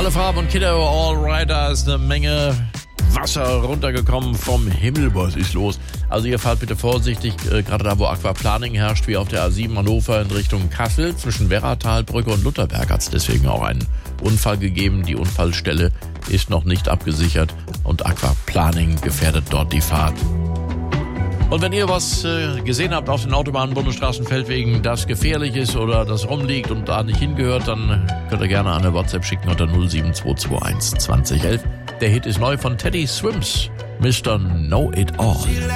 Alle Farben und Kiddo, alright, da ist eine Menge Wasser runtergekommen vom Himmel. Was ist los? Also ihr fahrt bitte vorsichtig, gerade da, wo Aquaplaning herrscht, wie auf der A7 Hannover in Richtung Kassel. Zwischen Werratalbrücke und Lutherberg hat es deswegen auch einen Unfall gegeben. Die Unfallstelle ist noch nicht abgesichert und Aquaplaning gefährdet dort die Fahrt. Und wenn ihr was gesehen habt auf den Autobahnen, Bundesstraßen, Feldwegen, das gefährlich ist oder das rumliegt und da nicht hingehört, dann könnt ihr gerne eine WhatsApp schicken unter 07221 2011. Der Hit ist neu von Teddy Swims, Mr. Know It All.